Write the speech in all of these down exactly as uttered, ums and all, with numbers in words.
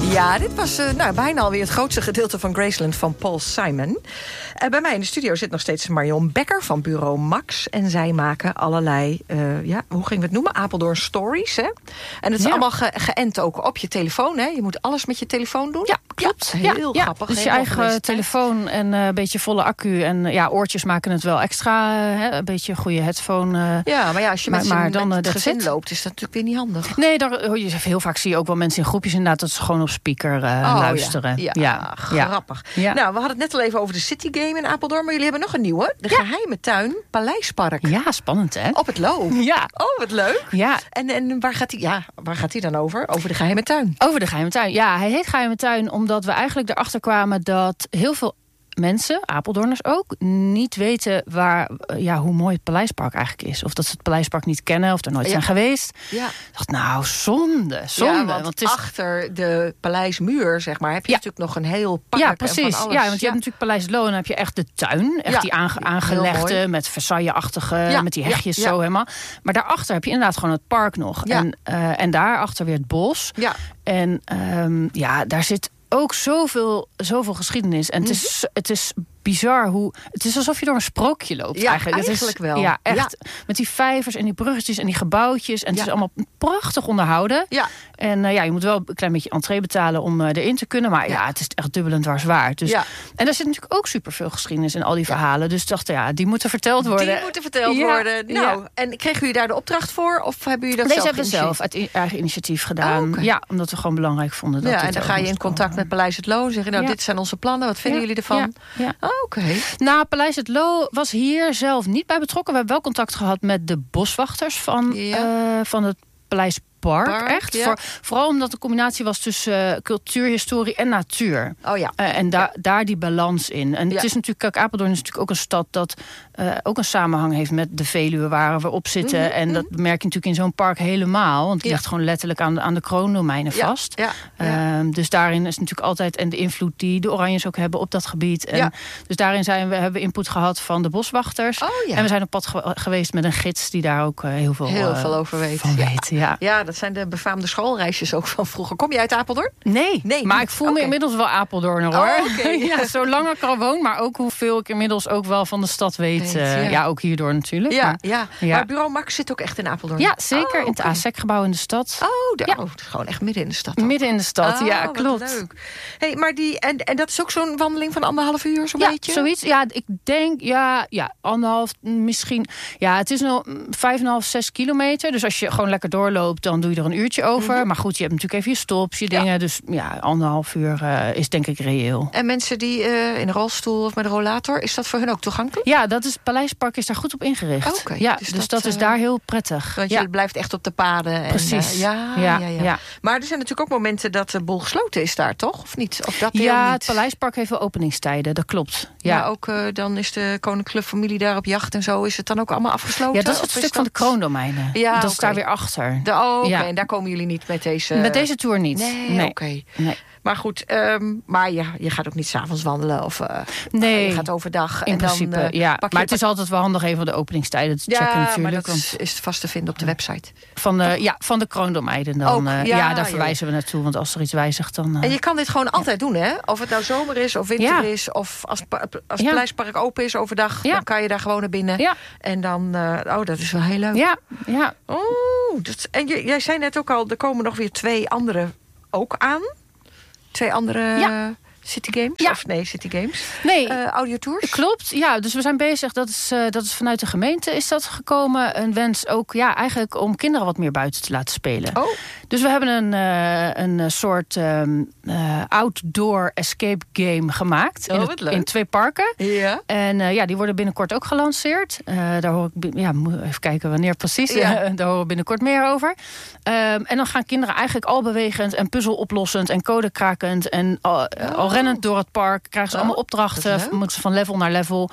Ja, dit was uh, nou, bijna alweer het grootste gedeelte van Graceland van Paul Simon. Uh, bij mij in de studio zit nog steeds Marion Becker van bureau Max. En zij maken allerlei, uh, ja, hoe gingen we het noemen? Apeldoorn stories, hè? En het is ja. allemaal ge- geënt ook op je telefoon, hè? Je moet alles met je telefoon doen. Ja, klopt. Ja, heel ja, grappig. Ja, dus je eigen telefoon en uh, een beetje volle accu. En uh, ja, oortjes maken het wel extra, uh, hè? Een beetje een goede headphone. Uh, ja, maar ja, als je met, maar, maar dan, met het gezin zit. loopt, is dat natuurlijk weer niet handig. Nee, daar, je, heel vaak zie je ook wel mensen in groepjes inderdaad dat ze gewoon op speaker uh, oh, luisteren. Ja, ja, ja, grappig. Ja. Nou, we hadden het net al even over de City Game in Apeldoorn, maar jullie hebben nog een nieuwe. De ja. geheime tuin Paleispark. Ja, spannend hè? Op het Loo. Ja. Oh, wat leuk. Ja. En, en waar gaat hij ja, waar gaat hij dan over? Over de geheime tuin. Over de geheime tuin. Ja, hij heet geheime tuin omdat we eigenlijk erachter kwamen dat heel veel mensen, Apeldoorners ook, niet weten waar, ja, hoe mooi het Paleispark eigenlijk is. Of dat ze het Paleispark niet kennen of er nooit ja. zijn geweest. Ja. Ik dacht, nou, zonde, zonde. Ja, want, want het is... achter de Paleismuur, zeg maar, heb je ja. natuurlijk nog een heel park. Ja, precies. En van alles. Ja, want je ja. hebt natuurlijk Paleis het Loo en dan heb je echt de tuin. Echt ja. die aange- aangelegde, met Versailles-achtige, ja. met die hegjes ja. Ja. zo helemaal. Maar daarachter heb je inderdaad gewoon het park nog. Ja. En, uh, en daarachter weer het bos. Ja. En um, ja, daar zit ook zoveel, zoveel geschiedenis. En mm-hmm. het is, het is bizar hoe... Het is alsof je door een sprookje loopt ja, eigenlijk. eigenlijk het is, wel. Ja, echt. Ja. Met die vijvers en die bruggetjes en die gebouwtjes. En ja. het is allemaal prachtig onderhouden. Ja. En uh, ja, je moet wel een klein beetje entree betalen om uh, erin te kunnen. Maar ja, ja het is echt dubbel en dwars waard. Dus, ja. En daar zit natuurlijk ook superveel geschiedenis in al die verhalen. Dus ik dacht, ja, die moeten verteld worden. Die moeten verteld ja. worden. Nou, ja. En kregen jullie daar de opdracht voor? Of hebben jullie dat Deze zelf hebben we zelf uit eigen initiatief gedaan. Oh, okay. Ja, omdat we gewoon belangrijk vonden dat ja, dit en dan ga je in contact komen. Met Paleis het Loo. Zeggen, nou, ja. dit zijn onze plannen. Wat vinden ja. jullie ervan? Ja. Ja. Oh, oké. Okay. Nou, Paleis het Loo was hier zelf niet bij betrokken. We hebben wel contact gehad met de boswachters van, ja. uh, van het Paleis Park, Park, echt. Ja. Voor, vooral omdat de combinatie was tussen uh, cultuur, historie en natuur. Oh ja. Uh, en da- ja. daar die balans in. En ja. het is natuurlijk, kijk, Apeldoorn is natuurlijk ook een stad dat uh, ook een samenhang heeft met de Veluwe waar we op zitten. Mm-hmm. En dat merk je natuurlijk in zo'n park helemaal. Want het ja. ligt gewoon letterlijk aan de, aan de kroondomeinen ja. vast. Ja. Ja. Uh, dus daarin is natuurlijk altijd, en de invloed die de Oranjes ook hebben op dat gebied. En ja. Dus daarin zijn we, hebben we input gehad van de boswachters. Oh, ja. En we zijn op pad ge- geweest met een gids die daar ook uh, heel veel, heel uh, veel over weet. Van ja. weet ja. ja, dat zijn de befaamde schoolreisjes ook van vroeger. Kom je uit Apeldoorn? Nee, nee maar niet. ik voel okay. me inmiddels wel Apeldoorner, hoor. Oh, okay. ja, zolang ik al woon, maar ook hoeveel ik inmiddels ook wel van de stad weet. weet uh, ja. ja, ook hierdoor natuurlijk. Ja, maar, ja. ja. Maar bureau Max zit ook echt in Apeldoorn? Ja, zeker. Oh, okay. In het A S E C-gebouw in de stad. Oh, daar, ja. oh, het is gewoon echt midden in de stad. Ook. Midden in de stad, oh, ja, klopt. Leuk. Hey, maar die, en, en dat is ook zo'n wandeling van anderhalf uur, zo'n ja, beetje? Zoiets. Ja, ik denk, ja, ja, anderhalf, misschien. Ja, het is nog vijf en een half, zes kilometer. Dus als je gewoon lekker doorloopt, dan doe je er een uurtje over. Mm-hmm. Maar goed, je hebt natuurlijk even je stops, je dingen. Ja. Dus ja, anderhalf uur uh, is denk ik reëel. En mensen die uh, in een rolstoel of met een rollator, is dat voor hun ook toegankelijk? Ja, dat is, Paleispark is daar goed op ingericht. Oh, okay. Ja, dus, dus dat, dat is uh, daar heel prettig. Want ja. je blijft echt op de paden. En, precies. Uh, ja, ja, ja, ja. ja. Maar er zijn natuurlijk ook momenten dat de boel gesloten is daar, toch? Of niet? Of dat ja, niet? Het Paleispark heeft wel openingstijden, dat klopt. Ja. Maar ook uh, dan is de koninklijke familie daar op jacht en zo. Is het dan ook allemaal afgesloten? Ja, dat is het stuk dat... van de kroondomeinen. Ja, dat okay. is daar weer achter. De, oh, oké. Ja. En daar komen jullie niet met deze... Met deze tour niet. Nee, nee. oké. Okay. Nee. Maar goed, um, maar ja, je gaat ook niet 's avonds wandelen of uh, nee, uh, je gaat overdag. In en principe, dan, uh, ja. pak maar je het is altijd wel handig even de openingstijden te ja, checken natuurlijk. maar dat want... is vast te vinden op de website. Van de, ja, van de kroondomeinen dan. Ook, uh, ja, ja, daar verwijzen ja. we naartoe, want als er iets wijzigt dan... Uh... En je kan dit gewoon altijd ja. doen, hè? Of het nou zomer is of winter ja. is, of als, als het ja. Paleispark open is overdag, ja. dan kan je daar gewoon naar binnen. Ja. En dan, uh, oh, dat is wel heel leuk. Ja, ja. Oh, dat, en j- jij zei net ook al, er komen nog weer twee andere ook aan. Twee andere ja. City Games? Ja. Of nee, City Games. Nee. Uh, audiotours? Klopt, ja. Dus we zijn bezig, dat is, uh, dat is vanuit de gemeente is dat gekomen. Een wens ook, ja, eigenlijk om kinderen wat meer buiten te laten spelen. Oh. Dus we hebben een, uh, een soort um, uh, outdoor escape game gemaakt. Oh, in, wat het, leuk. in twee parken. Ja. En uh, ja, die worden binnenkort ook gelanceerd. Uh, daar hoor ik, ja, even kijken wanneer precies. Ja. Uh, daar horen we binnenkort meer over. Um, en dan gaan kinderen eigenlijk al bewegend en puzzeloplossend en codekrakend en al, uh, al rennend door het park. Krijgen ze oh, allemaal opdrachten. Moeten ze van level naar level.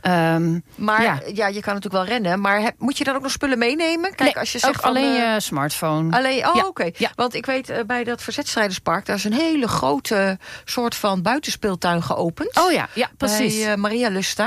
Um, maar ja. ja, je kan natuurlijk wel rennen. Maar heb, moet je dan ook nog spullen meenemen? Kijk, nee, als je zegt ook van, alleen uh, je smartphone. Alleen, oh, ja. oké. Okay. Ja. Want ik weet, uh, bij dat Verzetstrijderspark, daar is een hele grote soort van buitenspeeltuin geopend. Oh ja, ja precies. Bij uh, Maria Lust daar.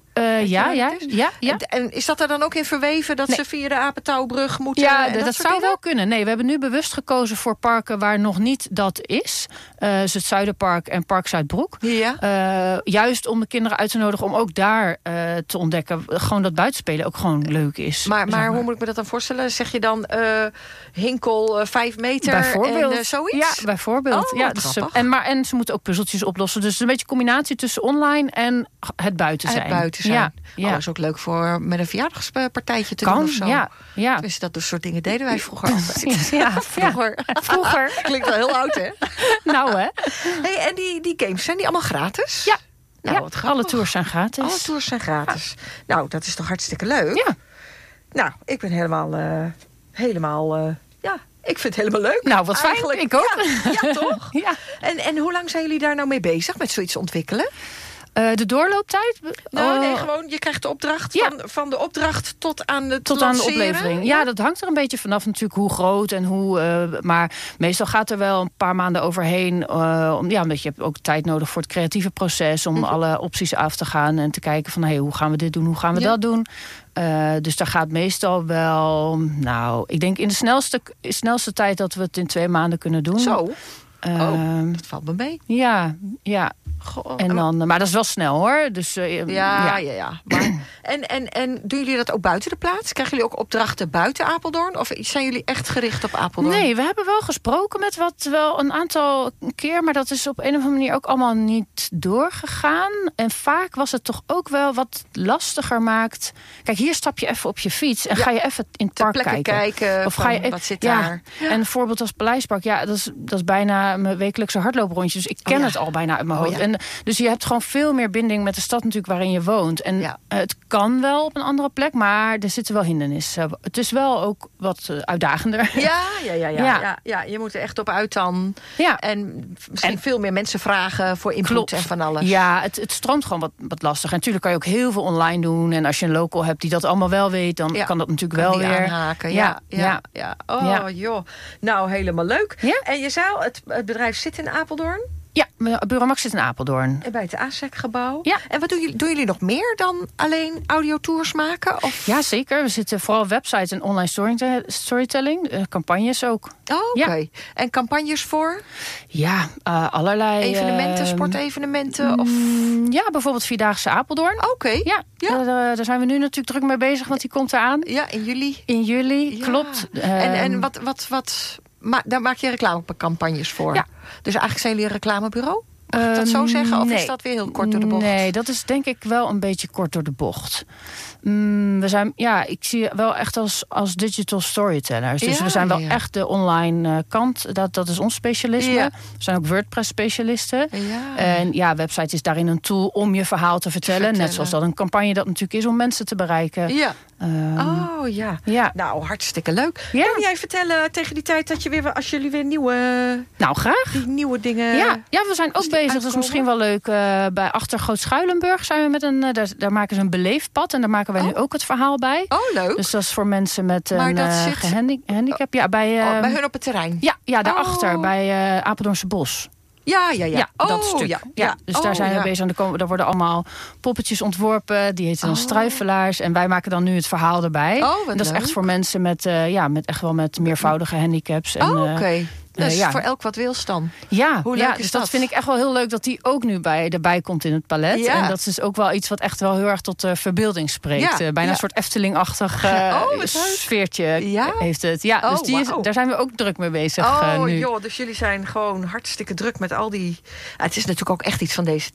Uh, ja, ja, ja, ja. En, en is dat er dan ook in verweven dat nee. ze via de Apentouwbrug moeten? Ja, en dat, dat zou dingen? wel kunnen. Nee, we hebben nu bewust gekozen voor parken waar nog niet dat is. Uh, dus het Zuiderpark en Park Zuidbroek. Ja. Uh, juist om de kinderen uit te nodigen om ook daar uh, te ontdekken. Gewoon dat buitenspelen ook gewoon leuk is. Maar, maar, maar hoe moet ik me dat dan voorstellen? Zeg je dan uh, Hinkel uh, vijf meter bijvoorbeeld. en uh, zoiets? Ja, bijvoorbeeld. Oh, ja, dus, uh, en, maar, en ze moeten ook puzzeltjes oplossen. Dus het is een beetje een combinatie tussen online en het buiten zijn. Het buiten zijn. Ja, ja. Oh, dat is ook leuk voor met een verjaardagspartijtje te kan, doen of zo. Ja, ja. Dus dat soort dingen deden wij vroeger altijd. Ja, vroeger. Ja, vroeger. Klinkt wel heel oud, hè? Nou, hè? Hey, en die, die games, zijn die allemaal gratis? Ja. Nou, ja, wat alle tours zijn gratis. Alle tours zijn gratis. Ja. Nou, dat is toch hartstikke leuk? Ja. Nou, ik ben helemaal... Uh, helemaal uh, ja, ik vind het helemaal leuk. Nou, wat fijn. Eigenlijk. Ik ook. Ja, ja toch? Ja. En, en hoe lang zijn jullie daar nou mee bezig met zoiets ontwikkelen? Uh, de doorlooptijd? Nou, uh, nee, gewoon je krijgt de opdracht ja. van, van de opdracht tot aan de tot aan de oplevering. Ja, dat hangt er een beetje vanaf natuurlijk hoe groot en hoe. Uh, maar meestal gaat er wel een paar maanden overheen. Uh, om, ja, omdat je hebt ook tijd nodig voor het creatieve proces om mm-hmm. alle opties af te gaan en te kijken van hey, hoe gaan we dit doen, hoe gaan we ja. dat doen. Uh, dus daar gaat meestal wel. Nou, ik denk in de snelste, snelste tijd dat we het in twee maanden kunnen doen. Zo. Uh, oh, dat valt me mee. Ja, ja. Goh, en dan, maar dat is wel snel hoor. Dus, uh, ja, ja, ja. ja. Maar, en, en, en doen jullie dat ook buiten de plaats? Krijgen jullie ook opdrachten buiten Apeldoorn? Of zijn jullie echt gericht op Apeldoorn? Nee, we hebben wel gesproken met wat wel een aantal keer. Maar dat is op een of andere manier ook allemaal niet doorgegaan. En vaak was het toch ook wel wat lastiger maakt. Kijk, hier stap je even op je fiets. En ja, ga je even in het park kijken. kijken. Of ga je even, wat zit ja, daar? Ja. En een voorbeeld als Paleispark. Ja, dat is, dat is bijna mijn wekelijkse hardlooprondje. Dus ik ken oh, ja. het al bijna uit mijn hoofd. Oh, ja. En dus je hebt gewoon veel meer binding met de stad natuurlijk waarin je woont. En ja. uh, het kan wel op een andere plek, maar er zitten wel hindernissen. Het is wel ook wat uh, uitdagender. Ja, ja, ja, ja, ja. ja, ja. Je moet er echt op uit dan. Ja. En misschien en, veel meer mensen vragen voor input klopt. En van alles. Ja, het, het stroomt gewoon wat, wat lastig. En natuurlijk kan je ook heel veel online doen. En als je een local hebt die dat allemaal wel weet, dan ja. kan dat natuurlijk kan wel weer. Aanhaken. Ja, ja, ja. ja. Oh, ja. joh. Nou, helemaal leuk. Ja? En je zei al, het, het bedrijf zit in Apeldoorn? Ja, Bureau Max zit in Apeldoorn. En bij het A S E C-gebouw. Ja. En wat doen jullie, doen jullie nog meer dan alleen audiotours maken? Of? Ja, zeker. We zitten vooral websites en online storytelling. Uh, campagnes ook. Oh, oké. Okay. Ja. En campagnes voor? Ja, uh, allerlei... Evenementen, uh, sportevenementen? Of? Mm, ja, bijvoorbeeld Vierdaagse Apeldoorn. Oké. Okay. Ja, ja. Uh, daar zijn we nu natuurlijk druk mee bezig, want die komt eraan. Ja, in juli. In juli, ja. klopt. En, en wat... wat, wat Maar daar maak je reclamecampagnes voor. Ja. Dus eigenlijk zijn jullie een reclamebureau? Mag ik dat zo zeggen? Of nee. is dat weer heel kort door de bocht? Nee, dat is denk ik wel een beetje kort door de bocht. Mm, we zijn, ja, ik zie je wel echt als, als digital storytellers. Dus ja, we zijn wel ja. echt de online uh, kant. Dat, dat is ons specialisme. Ja. We zijn ook WordPress-specialisten. Ja. En ja, website is daarin een tool om je verhaal te vertellen. vertellen. Net zoals dat een campagne dat natuurlijk is om mensen te bereiken. Ja. Um, oh ja. ja. Nou, hartstikke leuk. Ja. Kun jij vertellen tegen die tijd dat je weer, als jullie weer nieuwe... Nou, graag. Die nieuwe dingen... Ja, ja we zijn ook bezig. Uitkomen? Dat is misschien wel leuk. Uh, bij Achter Groot Schuilenburg zijn we met een... Uh, daar, daar maken ze een beleefpad. En daar maken wij oh. nu ook het verhaal bij. Oh, leuk. Dus dat is voor mensen met maar een dat uh, zit... gehandicap. Ja, bij, uh, oh, bij hun op het terrein? Ja, ja daarachter. Oh. Bij uh, Apeldoornse Bos. Ja, ja, ja. ja oh, dat stuk. Ja, ja. Dus oh, daar zijn we ja. bezig. En daar worden allemaal poppetjes ontworpen. Die heten dan oh. struifelaars. En wij maken dan nu het verhaal erbij. Oh, en dat leuk. is echt voor mensen met, uh, ja, met echt wel met meervoudige handicaps. En, oh, oké. Okay. Dus uh, ja. voor elk wat wils dan. Ja, hoe leuk ja is dus dat? dat vind ik echt wel heel leuk dat die ook nu bij, erbij komt in het palet. Ja. En dat is dus ook wel iets wat echt wel heel erg tot de verbeelding spreekt. Ja. Uh, bijna ja. een soort Efteling-achtig uh, oh, sfeertje ja? heeft het. Ja, oh, dus die wow. is, daar zijn we ook druk mee bezig oh, uh, nu. Joh, dus jullie zijn gewoon hartstikke druk met al die... Ah, het is natuurlijk ook echt iets van deze